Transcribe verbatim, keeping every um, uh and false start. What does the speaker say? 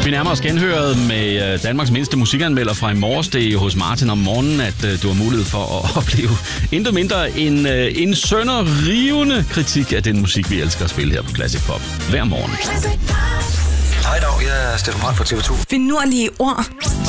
Vi nærmer os genhøret med Danmarks mindste musikanmelder fra i morges. Det er hos Martin om morgenen, at du har mulighed for at opleve intet mindre end en sønderrivende kritik af den musik, vi elsker at spille her på Classic Pop hver morgen. Hej dag, jeg er Steffen Brandt fra T V to. Finurlige ord.